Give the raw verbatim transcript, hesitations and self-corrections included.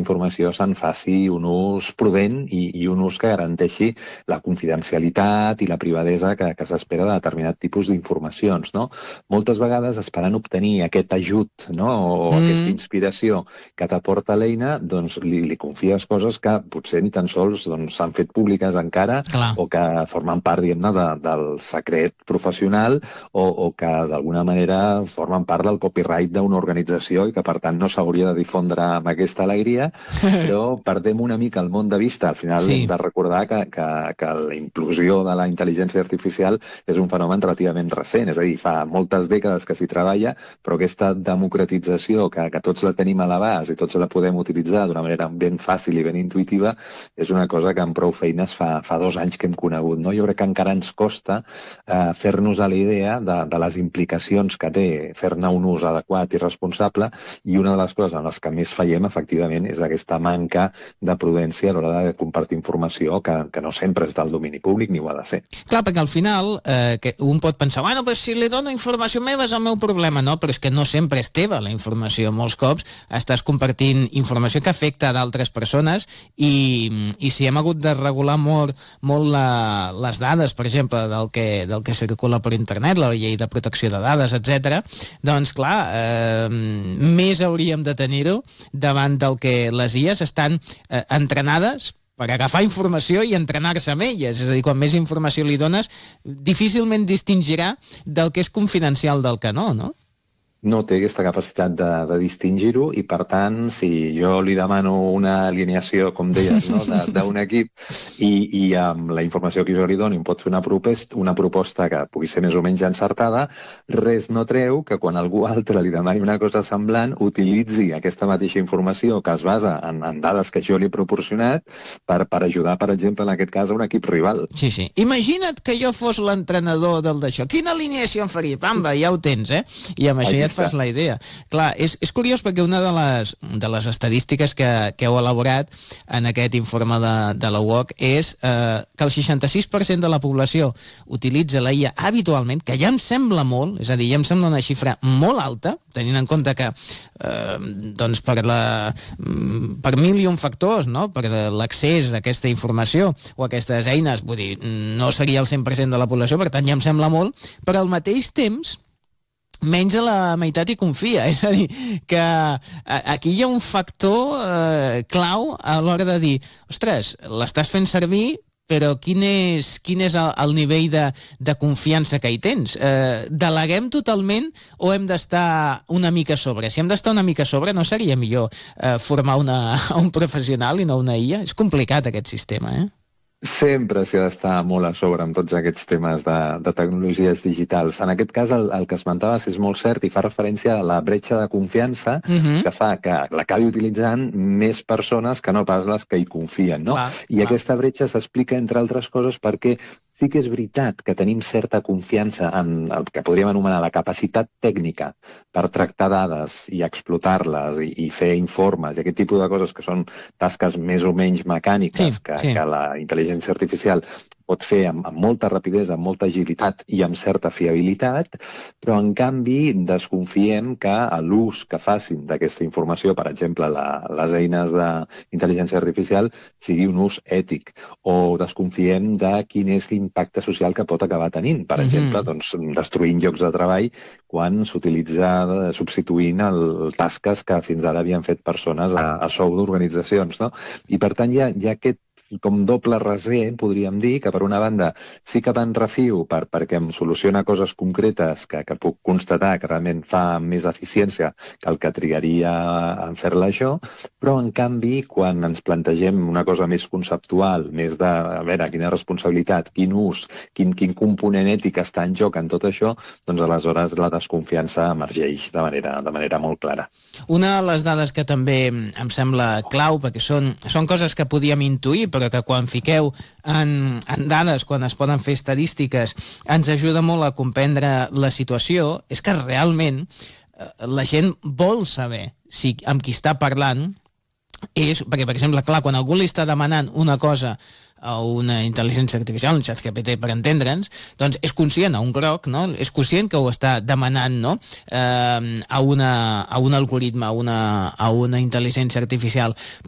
informació se'n faci un ús prudent i, i un ús que garanteixi la confidencialitat i la privadesa que, que s'espera de determinat tipus d'informacions, no? Moltes vegades, esperant obtenir aquest ajut, no? o mm. aquesta inspiració que t'aporta l'eina, doncs li, li confies coses que potser ni tan sols doncs, s'han fet públiques encara Clar. o que formen part, diguem-ne, de, del secret professional o, o que d'alguna manera formen part del copyright d'una organització i que per tant no s'hauria de difondre amb aquesta alegria, però perdem una mica el món de vista. Al final sí. hem de recordar que, que, que la inclusió de la intel·ligència artificial és un fenomen relativament recent, és a dir, fa moltes dècades que s'hi treballa, però aquesta democratització que, que tots la tenim a l'abast i tots la podem utilitzar d'una manera ben fàcil i ben intuïtiva és una cosa que amb prou feines fa, fa dos anys que hem conegut. No? Jo crec que encara ens costa eh, fer-nos a la idea de, de les implicacions que té fer-ne un ús adequat i responsable, i una de les coses en les que més fallem, efectivament, és aquesta manca de prudència a l'hora de compartir informació que, que no sempre és del domini públic ni ho ha de ser. Clar, perquè al final eh, que un pot pensar, bueno, però si li dono informació meva és el meu problema, no? Però és que no sempre és teva la informació. Molts cops estàs compartint informació que afecta a d'altres persones i, i si hem hagut de regular molt, molt la, les dades, per exemple, del que, del que circula per internet, la llei de protecció de dades, etcètera, doncs clar, eh, més hauríem de tenir-ho davant del que les I As estan eh, entrenades per agafar informació i entrenar-se amb elles. És a dir, quan més informació li dones, difícilment distingirà del que és confidencial del que no, no? No té aquesta capacitat de, de distingir-ho i, per tant, si jo li demano una alineació, com deies, no? d'un equip i, i amb la informació que jo li doni em pot fer una proposta, una proposta que pugui ser més o menys encertada, res no treu que quan algú altre li demani una cosa semblant utilitzi aquesta mateixa informació que es basa en, en dades que jo li he proporcionat per, per ajudar, per exemple, en aquest cas, a un equip rival. Sí, sí. Imagina't que jo fos l'entrenador del d'això. Quina alineació em faria? Pamba, ja ho tens, eh? I amb això ja et fas la idea. Clar, és, és curiós perquè una de les, de les estadístiques que, que heu elaborat en aquest informe de, de la U O C és eh, que el seixanta-sis per cent de la població utilitza la I A habitualment, que ja em sembla molt, és a dir, ja em sembla una xifra molt alta, tenint en compte que eh, doncs per, la, per mil i un factors, no? Per l'accés a aquesta informació o a aquestes eines, vull dir, no seria el cent per cent de la població, per tant ja em sembla molt, però al mateix temps menys de la meitat hi confia, és a dir, que aquí hi ha un factor eh, clau a l'hora de dir, ostres, l'estàs fent servir, però quin és, quin és el, el nivell de, de confiança que hi tens? Eh, deleguem totalment o hem d'estar una mica a sobre? Si hem d'estar una mica a sobre, no seria millor eh, formar una, un professional i no una I A? És complicat aquest sistema, eh? Sempre s'hi ha d'estar molt a sobre amb tots aquests temes de, de tecnologies digitals. En aquest cas, el, el que esmentaves és molt cert i fa referència a la bretxa de confiança uh-huh. que fa que l'acabi utilitzant més persones que no pas les que hi confien, no? Clar, I clar. Aquesta bretxa s'explica, entre altres coses, perquè sí que és veritat que tenim certa confiança en el que podríem anomenar la capacitat tècnica per tractar dades i explotar-les i, i fer informes i aquest tipus de coses que són tasques més o menys mecàniques sí, que, sí. que la intel·ligència artificial pot fer amb, amb molta rapidesa, amb molta agilitat i amb certa fiabilitat, però en canvi desconfiem que l'ús que facin d'aquesta informació, per exemple, la, les eines d'intel·ligència artificial, sigui un ús ètic, o desconfiem de quin és l'impacte social que pot acabar tenint. Per mm-hmm. exemple, doncs, destruint llocs de treball quan s'utilitza substituint el, tasques que fins ara havien fet persones a, a sou d'organitzacions, no? I per tant hi ha, hi ha aquest com doble raser, podríem dir, que per una banda sí que me'n refio per, perquè em soluciona coses concretes que, que puc constatar que realment fa més eficiència que el que trigaria en fer-la jo, però en canvi quan ens plantegem una cosa més conceptual, més de, a veure, quina responsabilitat, quin ús, quin, quin component ètic està en joc en tot això, doncs aleshores la desconfiança emergeix de manera, de manera molt clara. Una de les dades que també em sembla clau, perquè són, són coses que podíem intuir, però que quan fiqueu en, en dades, quan es poden fer estadístiques, ens ajuda molt a comprendre la situació, és que realment eh, la gent vol saber si amb qui està parlant és, perquè per exemple, clar, quan algú li està demanant una cosa a una intel·ligència artificial, un xat G P T per entendre'ns, doncs és conscient, a un groc, no? És conscient que ho està demanant, no? Eh, a, una, a un algoritme, a una, a una intel·ligència artificial.